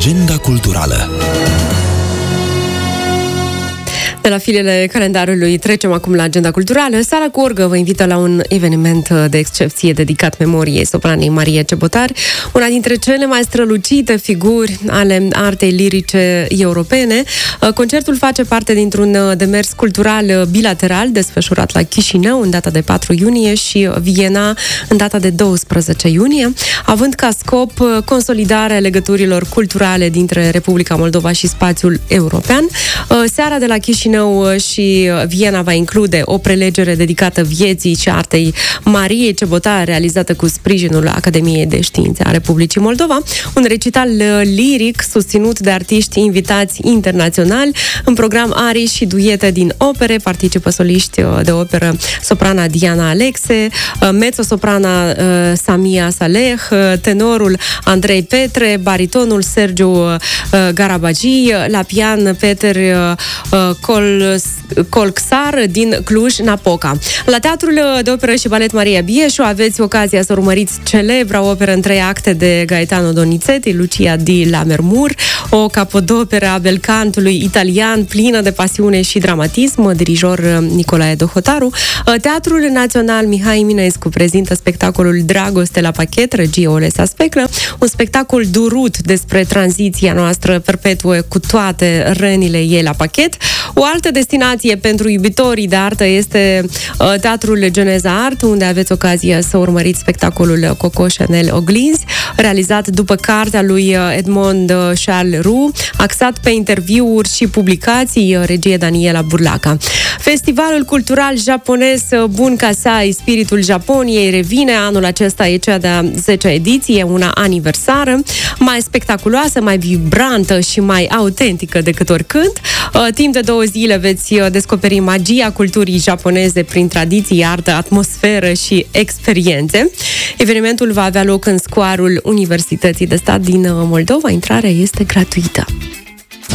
Agenda culturală. De la filele calendarului trecem acum la agenda culturală. Sala Gorgă vă invită la un eveniment de excepție dedicat memoriei sopranei Marie Cebotar, una dintre cele mai strălucite figuri ale artei lirice europene. Concertul face parte dintr-un demers cultural bilateral desfășurat la Chișinău în data de 4 iunie și Viena în data de 12 iunie, având ca scop consolidarea legăturilor culturale dintre Republica Moldova și spațiul european. Seara de la Chișinău și Viena va include o prelegere dedicată vieții și artei Mariei Cebotar, realizată cu sprijinul Academiei de Științe a Republicii Moldova, un recital liric susținut de artiști invitați internaționali. În program arii și duete din opere, participă soliști de operă soprana Diana Alexe, mezzo-soprana Samia Saleh, tenorul Andrei Petre, baritonul Sergiu Garabagi, la pian Peter Colxar din Cluj-Napoca. La Teatrul de Operă și Balet Maria Bieșu aveți ocazia să urmăriți celebra operă în 3 acte de Gaetano Donizetti, Lucia di Lammermoor, o capodoperă a belcantului italian plină de pasiune și dramatism, dirijor Nicolae Dohotaru. Teatrul Național Mihai Eminescu prezintă spectacolul Dragoste la pachet, regie Olesa Speclă, un spectacol durut despre tranziția noastră perpetuă cu toate rănile ei la pachet. O altă destinație pentru iubitorii de artă este Teatrul Geneza Art, unde aveți ocazia să urmăriți spectacolul Coco Chanel Oglinzi, realizat după cartea lui Edmond Charles Roux, axat pe interviuri și publicații, regie Daniela Burlaca. Festivalul cultural japonez Bunkasai, Spiritul Japoniei, revine. Anul acesta e cea de-a 10-a ediție, una aniversară, mai spectaculoasă, mai vibrantă și mai autentică decât oricând. Timp de 2 zile veți descoperi magia culturii japoneze prin tradiții, artă, atmosferă și experiențe. Evenimentul va avea loc în scoarul Universității de Stat din Moldova. Intrarea este gratuită.